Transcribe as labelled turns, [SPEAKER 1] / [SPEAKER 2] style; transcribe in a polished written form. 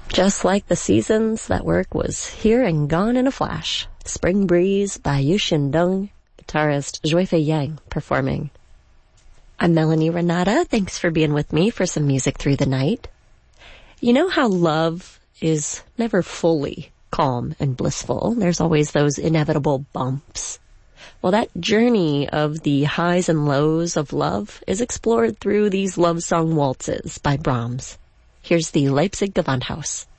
[SPEAKER 1] Just like the seasons, that work was here and gone in a flash. Spring Breeze by Yu Xindeng, guitarist Juifei Yang performing. I'm Melanie Renata. Thanks for being with me for some music through the night. You know how love is never fully calm and blissful. There's always those inevitable bumps. Well, that journey of the highs and lows of love is explored through these love song waltzes by Brahms. Here's the Leipzig Gewandhaus.